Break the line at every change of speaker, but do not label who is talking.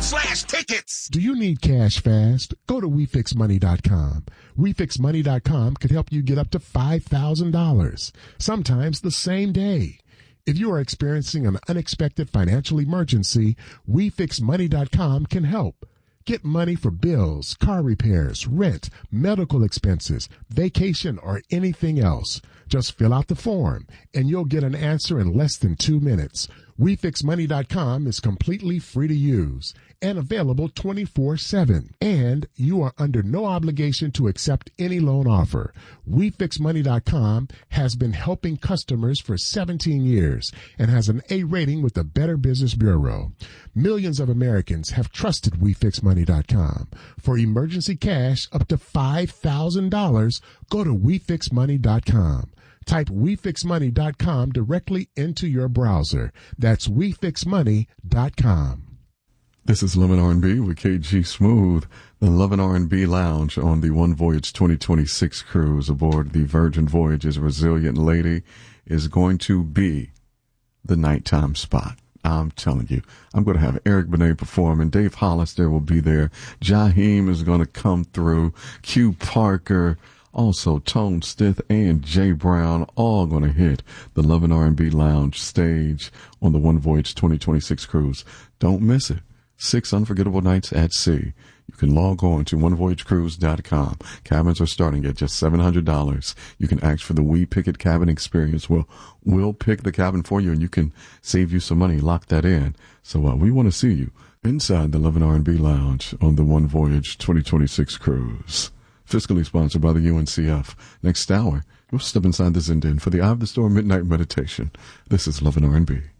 WeFixMoney.com/tickets.
Do you need cash fast? Go to WeFixMoney.com. WeFixMoney.com could help you get up to $5,000, sometimes the same day. If you are experiencing an unexpected financial emergency, WeFixMoney.com can help. Get money for bills, car repairs, rent, medical expenses, vacation, or anything else. Just fill out the form, and you'll get an answer in less than 2 minutes. WeFixMoney.com is completely free to use and available 24/7. And you are under no obligation to accept any loan offer. WeFixMoney.com has been helping customers for 17 years and has an A rating with the Better Business Bureau. Millions of Americans have trusted WeFixMoney.com. For emergency cash up to $5,000, go to WeFixMoney.com. Type WeFixMoney.com directly into your browser. That's WeFixMoney.com.
This is Love and R&B with KG Smooth, the Love and R&B Lounge on the One Voyage 2026 cruise aboard the Virgin Voyage's Resilient Lady is going to be the nighttime spot. I'm telling you, I'm going to have Eric Benet perform, and Dave Hollister will be there. Jaheim is going to come through. Q Parker, also Tone Stith and Jay Brown, all going to hit the Love and R&B Lounge stage on the One Voyage 2026 cruise. Don't miss it. 6 unforgettable nights at sea. You can log on to onevoyagecruise.com. Cabins are starting at just $700. You can ask for the We Pick It cabin experience. We'll pick the cabin for you, and you can save you some money. Lock that in. So we want to see you inside the Love and R&B Lounge on the One Voyage 2026 cruise. Fiscally sponsored by the UNCF. Next hour, we'll step inside the Zindan for the Eye of the Storm Midnight Meditation. This is Love and R&B.